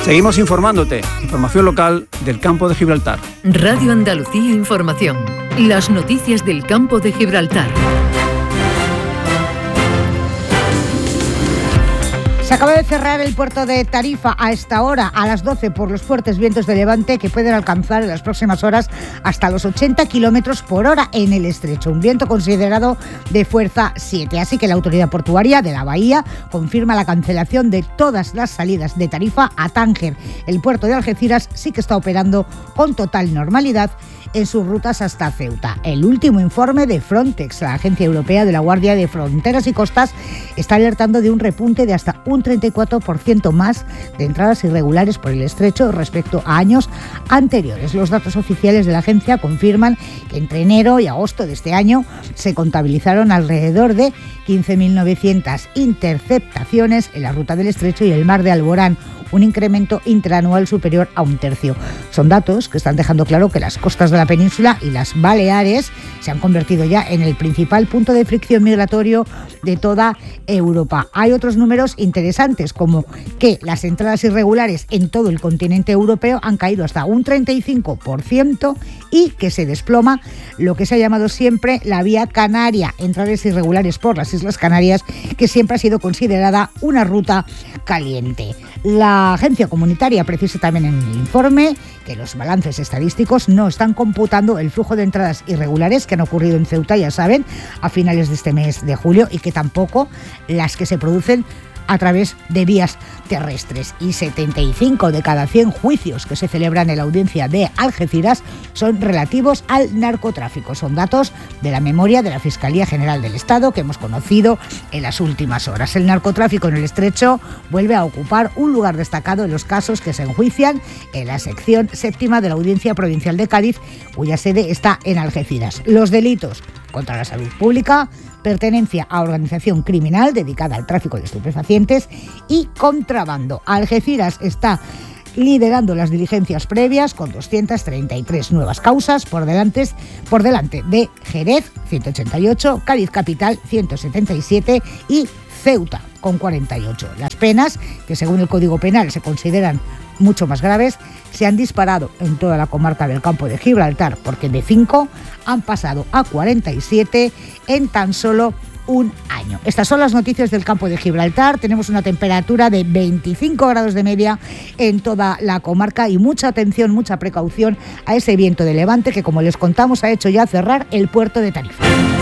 Seguimos informándote. Información local del campo de Gibraltar. Radio Andalucía Información. Las noticias del campo de Gibraltar. Se acaba de cerrar el puerto de Tarifa a esta hora, a las 12, por los fuertes vientos de levante que pueden alcanzar en las próximas horas hasta los 80 kilómetros por hora en el estrecho. Un viento considerado de fuerza 7. Así que la autoridad portuaria de la bahía confirma la cancelación de todas las salidas de Tarifa a Tánger. El puerto de Algeciras sí que está operando con total normalidad en sus rutas hasta Ceuta. El último informe de Frontex, la Agencia Europea de la Guardia de Fronteras y Costas, está alertando de un repunte de hasta un 34% más de entradas irregulares por el estrecho respecto a años anteriores. Los datos oficiales de la agencia confirman que entre enero y agosto de este año se contabilizaron alrededor de 15.900 interceptaciones en la ruta del estrecho y el mar de Alborán, un incremento interanual superior a un tercio. Son datos que están dejando claro que las costas de la península y las Baleares se han convertido ya en el principal punto de fricción migratorio de toda Europa. Hay otros números interesantes, como que las entradas irregulares en todo el continente europeo han caído hasta un 35% y que se desploma lo que se ha llamado siempre la vía canaria, entradas irregulares por las Islas Canarias, que siempre ha sido considerada una ruta caliente. La agencia comunitaria precisa también en el informe que los balances estadísticos no están computando el flujo de entradas irregulares que han ocurrido en Ceuta, ya saben, a finales de este mes de julio, y que tampoco las que se producen a través de vías terrestres. Y 75 de cada 100 juicios que se celebran en la audiencia de Algeciras son relativos al narcotráfico. Son datos de la memoria de la Fiscalía General del Estado que hemos conocido en las últimas horas. El narcotráfico en el estrecho vuelve a ocupar un lugar destacado en los casos que se enjuician en la sección séptima de la Audiencia Provincial de Cádiz, cuya sede está en Algeciras. Los delitos contra la salud pública, pertenencia a organización criminal dedicada al tráfico de estupefacientes y contrabando. Algeciras está liderando las diligencias previas con 233 nuevas causas por delante de Jerez, 188, Cádiz Capital, 177 y Ceuta, con 48. Las penas, que según el Código Penal se consideran mucho más graves, se han disparado en toda la comarca del Campo de Gibraltar, porque de 5 han pasado a 47 en tan solo un año. Estas son las noticias del Campo de Gibraltar. Tenemos una temperatura de 25 grados de media en toda la comarca y mucha atención, mucha precaución a ese viento de levante que, como les contamos, ha hecho ya cerrar el puerto de Tarifa.